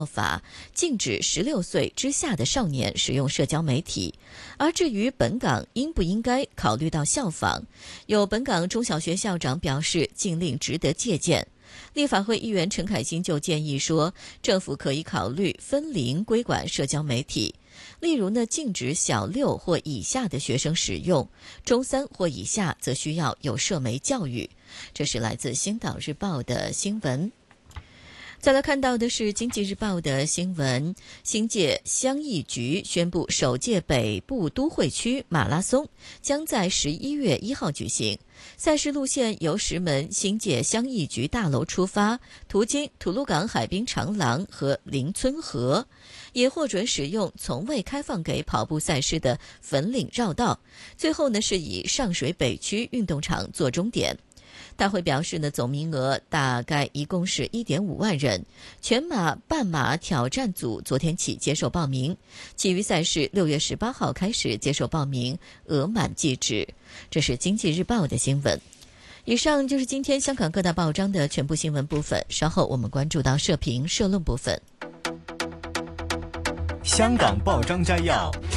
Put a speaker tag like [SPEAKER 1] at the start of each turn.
[SPEAKER 1] 法禁止16岁之下的少年使用社交媒体。而至于本港应不应该考虑到效仿，有本港中小学校长表示禁令值得借鉴。立法会议员陈凯欣就建议说，政府可以考虑分龄规管社交媒体，例如禁止小6或以下的学生使用，中3或以下则需要有社媒教育。这是来自《星岛日报》的新闻。再来看到的是《经济日报》的新闻，新界乡议局宣布，首届北部都会区马拉松将在11月1号举行。赛事路线由石门新界乡议局大楼出发，途经吐露港海滨长廊和林村河，也获准使用从未开放给跑步赛事的粉岭绕道。最后是以上水北区运动场做终点。大会表示总名额大概一共是 1.5 万人，全马、半马挑战组昨天起接受报名，其余赛事6月18号开始接受报名，额满即止。这是经济日报的新闻。以上就是今天香港各大报章的全部新闻部分，稍后我们关注到社评社论部分。
[SPEAKER 2] 香港报章摘要，